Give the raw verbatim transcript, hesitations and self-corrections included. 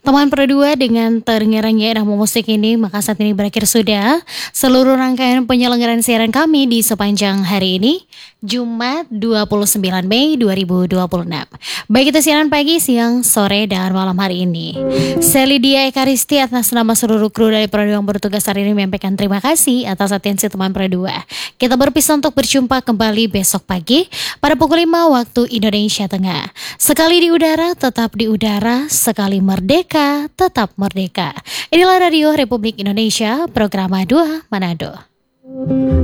Teman berdua dengan terngiang-ngiang irama musik ini, maka saat ini berakhir sudah seluruh rangkaian penyelenggaraan siaran kami di sepanjang hari ini, Jumat dua puluh sembilan Mei dua ribu dua puluh enam. Baik itu siaran pagi, siang, sore, dan malam hari ini. Saya Lydia Ekaristi atas nama seluruh kru dari Pradu yang bertugas hari ini menyampaikan terima kasih atas atensi teman berdua. Kita berpisah untuk berjumpa kembali besok pagi pada pukul lima waktu Indonesia Tengah. Sekali di udara, tetap di udara, sekali merdeka, tetap merdeka. Inilah Radio Republik Indonesia, program dua Manado.